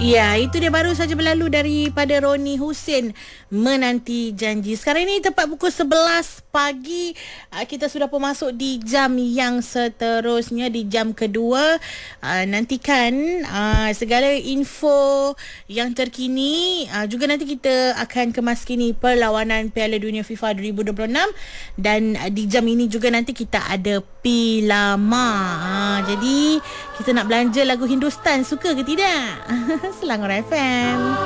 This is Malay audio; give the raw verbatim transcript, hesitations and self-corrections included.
Ya, itu dia baru saja berlalu daripada Roni Husin, Menanti Janji. Sekarang ini tepat pukul sebelas pagi. Kita sudah pun masuk di jam yang seterusnya, di jam kedua. Nantikan segala info yang terkini. Juga nanti kita akan kemaskini perlawanan Piala Dunia FIFA dua ribu dua puluh enam. Dan di jam ini juga nanti kita ada Pilama. Jadi kita nak belanja lagu Hindustan, suka ke tidak? Selangor F M.